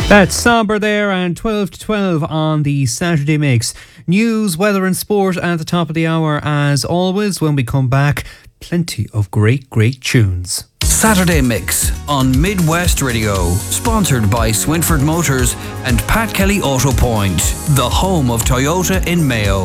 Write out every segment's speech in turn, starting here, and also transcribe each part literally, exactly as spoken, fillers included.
That's Somber there, and twelve to twelve on the Saturday Mix. News, weather and sport at the top of the hour as always. When we come back, plenty of great, great tunes. Saturday Mix on Midwest Radio, sponsored by Swinford Motors and Pat Kelly Auto Point, the home of Toyota in Mayo.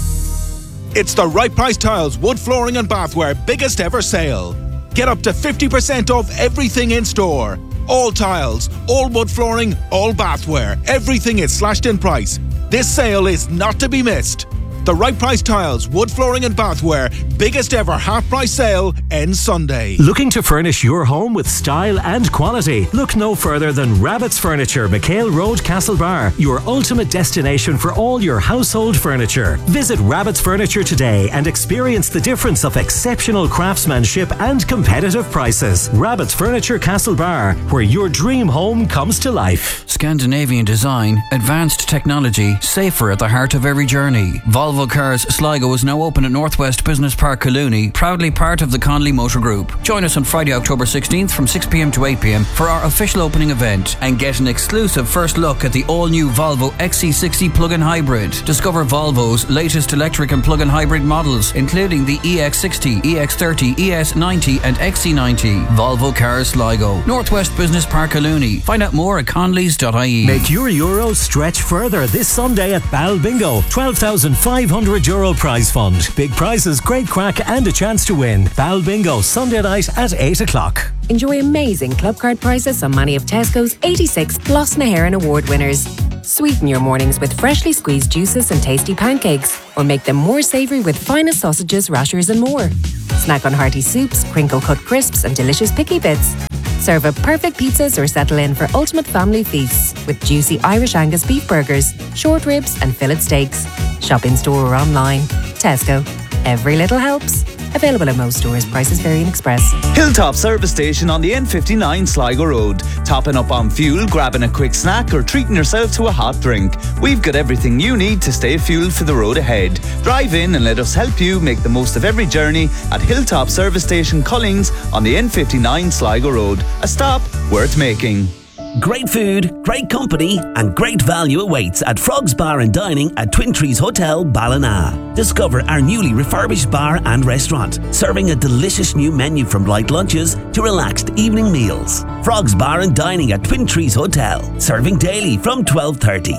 It's the Right Price Tiles wood flooring and bathware biggest ever sale. Get up to fifty percent off everything in store. All tiles, all wood flooring, all bathware. Everything is slashed in price. This sale is not to be missed. The Right Price Tiles, wood flooring and bathware, biggest ever half price sale ends Sunday. Looking to furnish your home with style and quality? Look no further than Rabbit's Furniture, McHale Road, Castlebar, your ultimate destination for all your household furniture. Visit Rabbit's Furniture today and experience the difference of exceptional craftsmanship and competitive prices. Rabbit's Furniture, Castlebar, where your dream home comes to life. Scandinavian design, advanced technology, safer at the heart of every journey. Volvo Cars Sligo is now open at Northwest Business Park, Collooney, proudly part of the Connolly Motor Group. Join us on Friday, October sixteenth from six p m to eight p m for our official opening event and get an exclusive first look at the all-new Volvo X C sixty plug-in hybrid. Discover Volvo's latest electric and plug-in hybrid models, including the E X sixty, E X thirty, E S ninety and X C ninety. Volvo Cars Sligo, Northwest Business Park, Collooney. Find out more at conleys dot I E. Make your Euros stretch further this Sunday at Bal Bingo. twelve thousand five hundred euro prize fund. Big prizes, great crack and a chance to win. Bal Bingo, Sunday night at eight o'clock. Enjoy amazing club card prices on many of Tesco's eighty-six Gloss na HÉireann award winners. Sweeten your mornings with freshly squeezed juices and tasty pancakes, or make them more savoury with finest sausages, rashers and more. Snack on hearty soups, crinkle-cut crisps and delicious picky bits. Serve up perfect pizzas or settle in for ultimate family feasts with juicy Irish Angus beef burgers, short ribs and fillet steaks. Shop in store or online. Tesco. Every little helps. Available in most stores. Prices vary in Express. Hilltop Service Station on the N fifty-nine Sligo Road. Topping up on fuel, grabbing a quick snack or treating yourself to a hot drink. We've got everything you need to stay fueled for the road ahead. Drive in and let us help you make the most of every journey at Hilltop Service Station Cullings on the N fifty-nine Sligo Road. A stop worth making. Great food, great company and great value awaits at Frogs Bar and Dining at Twin Trees Hotel, Ballina. Discover our newly refurbished bar and restaurant, serving a delicious new menu from light lunches to relaxed evening meals. Frogs Bar and Dining at Twin Trees Hotel, serving daily from twelve thirty.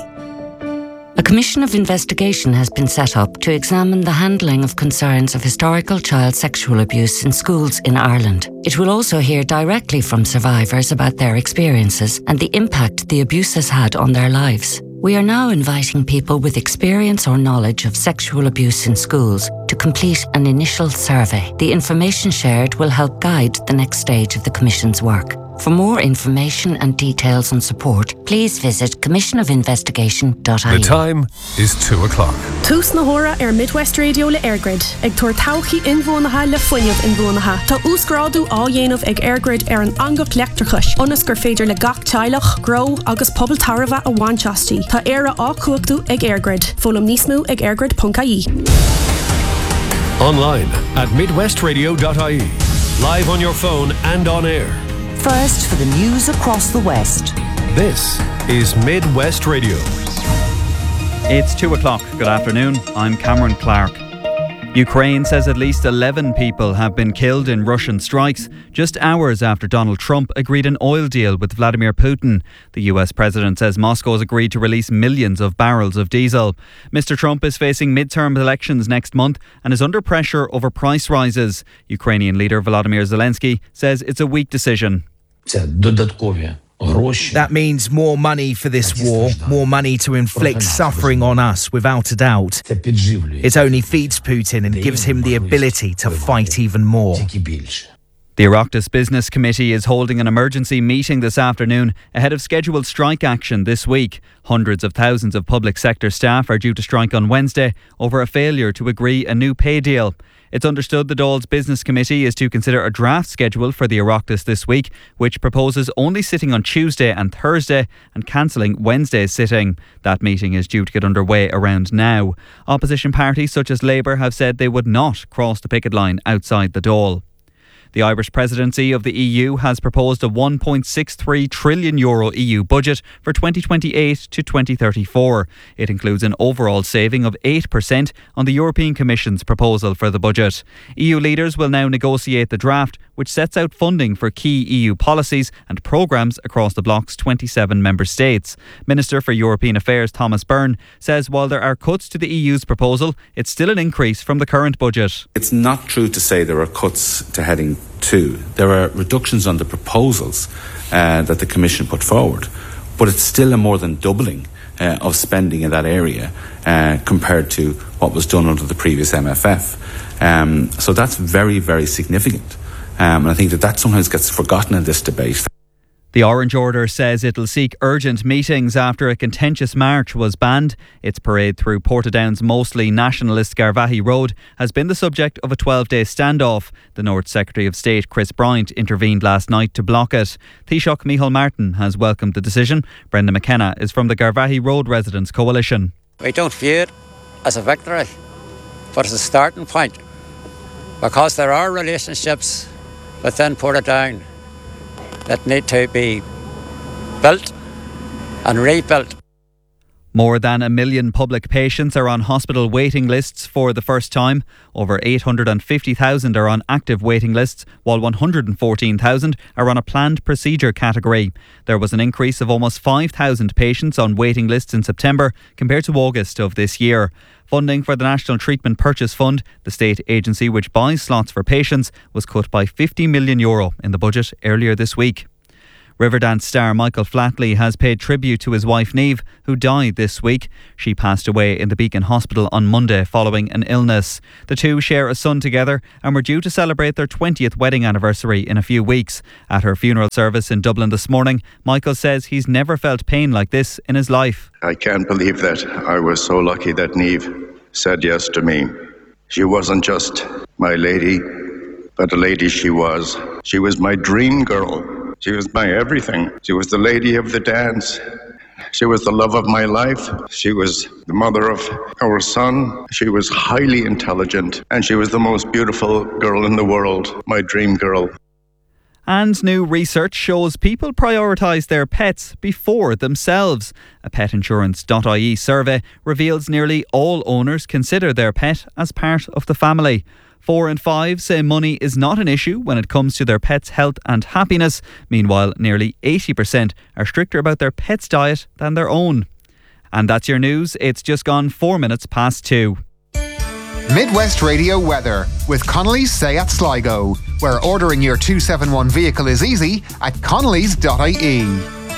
A commission of investigation has been set up to examine the handling of concerns of historical child sexual abuse in schools in Ireland. It will also hear directly from survivors about their experiences and the impact the abuse has had on their lives. We are now inviting people with experience or knowledge of sexual abuse in schools to complete an initial survey. The information shared will help guide the next stage of the Commission's work. For more information and details on support, please visit commission of investigation dot I E. The time is two o'clock. Tús na hora ar Midwest Radio le Airgrid. Ag tuair tauchaí inmhónacha le foiineamh inmhónacha. Tá úscrádu á dhéanamh ag Airgrid ar an angach leachtrachais. Ionas gur féidir le gach teilech, gro agus pobl tarva a bhainteastí. Tá éire á cuachtú ag Airgrid. Fólam níos mó ag airgrid dot I E. Online at midwest radio dot I E. Live on your phone and on air. First for the news across the West. This is Midwest Radio. It's two o'clock. Good afternoon. I'm Cameron Clark. Ukraine says at least eleven people have been killed in Russian strikes just hours after Donald Trump agreed an oil deal with Vladimir Putin. The U S president says Moscow has agreed to release millions of barrels of diesel. Mister Trump is facing midterm elections next month and is under pressure over price rises. Ukrainian leader Volodymyr Zelensky says it's a weak decision. That means more money for this war, more money to inflict suffering on us, without a doubt. It only feeds Putin and gives him the ability to fight even more. The Oireachtas Business Committee is holding an emergency meeting this afternoon ahead of scheduled strike action this week. Hundreds of thousands of public sector staff are due to strike on Wednesday over a failure to agree a new pay deal. It's understood the Dáil's Business Committee is to consider a draft schedule for the Oireachtas this week, which proposes only sitting on Tuesday and Thursday and cancelling Wednesday's sitting. That meeting is due to get underway around now. Opposition parties such as Labour have said they would not cross the picket line outside the Dáil. The Irish presidency of the E U has proposed a one point six three trillion euro E U budget for twenty twenty-eight to twenty thirty-four. It includes an overall saving of eight percent on the European Commission's proposal for the budget. E U leaders will now negotiate the draft, which sets out funding for key E U policies and programmes across the bloc's twenty-seven member states. Minister for European Affairs Thomas Byrne says while there are cuts to the E U's proposal, it's still an increase from the current budget. It's not true to say there are cuts to heading two. There are reductions on the proposals uh, that the Commission put forward, but it's still a more than doubling uh, of spending in that area uh, compared to what was done under the previous M F F. Um, so that's very, very significant. Um, and I think that that sometimes gets forgotten in this debate. The Orange Order says it'll seek urgent meetings after a contentious march was banned. Its parade through Portadown's mostly nationalist Garvaghey Road has been the subject of a twelve-day standoff. The North Secretary of State Chris Bryant intervened last night to block it. Taoiseach Micheál Martin has welcomed the decision. Brenda McKenna is from the Garvaghey Road Residents Coalition. I don't view it as a victory, but as a starting point, because there are relationships within Portadown that need to be built and rebuilt. More than a million public patients are on hospital waiting lists for the first time. Over eight hundred fifty thousand are on active waiting lists, while one hundred fourteen thousand are on a planned procedure category. There was an increase of almost five thousand patients on waiting lists in September compared to August of this year. Funding for the National Treatment Purchase Fund, the state agency which buys slots for patients, was cut by fifty million euro in the budget earlier this week. Riverdance star Michael Flatley has paid tribute to his wife Niamh, who died this week. She passed away in the Beacon Hospital on Monday following an illness. The two share a son together and were due to celebrate their twentieth wedding anniversary in a few weeks. At her funeral service in Dublin this morning, Michael says he's never felt pain like this in his life. I can't believe that I was so lucky that Niamh said yes to me. She wasn't just my lady, but a lady she was. She was my dream girl. She was my everything. She was the lady of the dance. She was the love of my life. She was the mother of our son. She was highly intelligent, and she was the most beautiful girl in the world, my dream girl. And new research shows people prioritise their pets before themselves. A pet insurance dot I E survey reveals nearly all owners consider their pet as part of the family. Four in five say money is not an issue when it comes to their pet's health and happiness. Meanwhile, nearly eighty percent are stricter about their pet's diet than their own. And that's your news. It's just gone four minutes past two. Midwest Radio weather with Connolly's Seat Sligo, where ordering your two seventy-one vehicle is easy at connellys dot I E.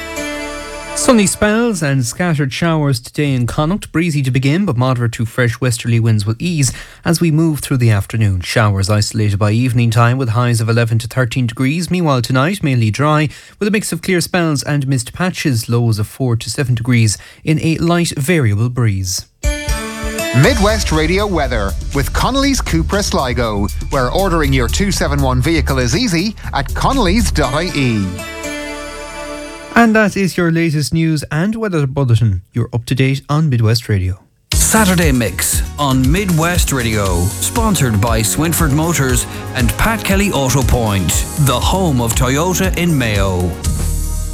Sunny spells and scattered showers today in Connacht. Breezy to begin, but moderate to fresh westerly winds will ease as we move through the afternoon. Showers isolated by evening time with highs of eleven to thirteen degrees. Meanwhile tonight mainly dry with a mix of clear spells and mist patches. Lows of four to seven degrees in a light variable breeze. Midwest Radio weather with Connolly's Cupra Sligo, where ordering your two seventy-one vehicle is easy at connellys dot I E. And that is your latest news and weather bulletin. You're up to date on Midwest Radio. Saturday Mix on Midwest Radio, sponsored by Swinford Motors and Pat Kelly Auto Point, the home of Toyota in Mayo.